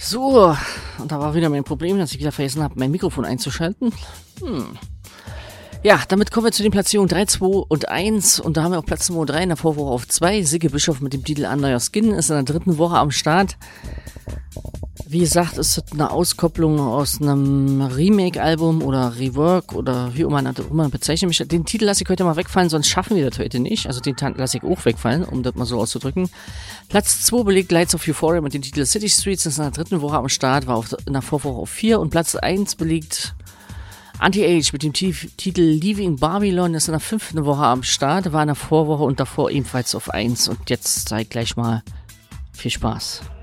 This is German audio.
So, und da war wieder mein Problem, dass ich wieder vergessen habe, mein Mikrofon einzuschalten. Ja, damit kommen wir zu den Platzierungen 3, 2 und 1. Und da haben wir auf Platz Nummer 3 in der Vorwoche auf 2. Sigge Bischof mit dem Titel An Neuer Skin ist in der dritten Woche am Start. Wie gesagt, ist das eine Auskopplung aus einem Remake-Album oder Rework oder wie man bezeichnet mich. Den Titel lasse ich heute mal wegfallen, sonst schaffen wir das heute nicht. Also den lasse ich auch wegfallen, um das mal so auszudrücken. Platz 2 belegt Lights of Euphoria mit dem Titel City Streets, ist in der dritten Woche am Start, war in der Vorwoche auf 4. Und Platz 1 belegt Anti-Age mit dem Titel Leaving Babylon, ist in der 5. Woche am Start, war in der Vorwoche und davor ebenfalls auf 1. Und jetzt zeigt gleich mal viel Spaß.